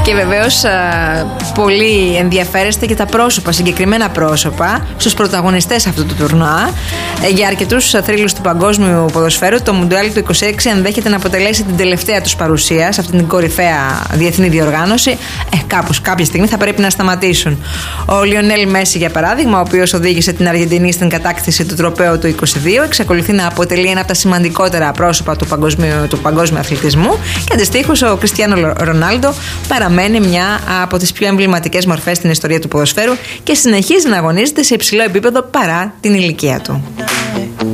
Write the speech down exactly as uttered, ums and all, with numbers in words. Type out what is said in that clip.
Και βεβαίως πολύ ενδιαφέρεστε και τα πρόσωπα, συγκεκριμένα πρόσωπα, στους πρωταγωνιστές αυτού του τουρνουά. Για αρκετούς θρύλους του παγκόσμιου ποδοσφαίρου, το Μουντιάλ του είκοσι έξι ενδέχεται να αποτελέσει την τελευταία τους παρουσία σε αυτήν την κορυφαία διεθνή διοργάνωση. Ε, κάπως, κάποια στιγμή θα πρέπει να σταματήσουν. Ο Λιονέλ Μέση, για παράδειγμα, ο οποίος οδήγησε την Αργεντινή στην κατάκτηση του τροπαίου του είκοσι δύο, εξακολουθεί να αποτελεί ένα από τα σημαντικότερα πρόσωπα του παγκοσμίου, του παγκόσμιου αθλητισμού. Και αντιστοίχως, ο Κριστιάνο Ρονάλντο παραμένει μια από τις πιο εμβληματικές μορφές στην ιστορία του ποδοσφαίρου και συνεχίζει να αγωνίζεται σε υψηλό επίπεδο παρά την ηλικία του.